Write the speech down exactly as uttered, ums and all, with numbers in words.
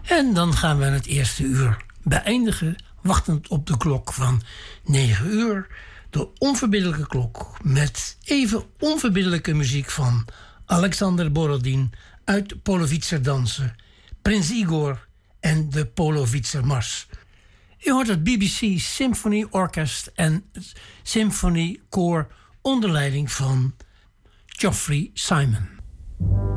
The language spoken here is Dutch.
En dan gaan we het eerste uur beëindigen, wachtend op de klok van negen uur. De onverbiddelijke klok met even onverbiddelijke muziek van Alexander Borodin uit Polovitser dansen, Prins Igor en de Polovitser Mars. U hoort het B B C Symphony Orchestra en Symphony Corps onder leiding van Geoffrey Simon.